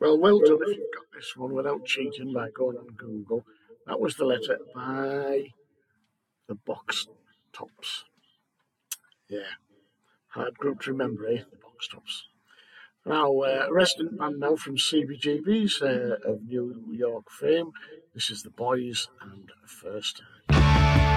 Well done if you've got this one without cheating by going on Google. That was the letter by the Box Tops. Yeah, hard group to remember, eh? The Box Tops. Now, a resident band now from CBGB's of New York fame. This is the Boys and First.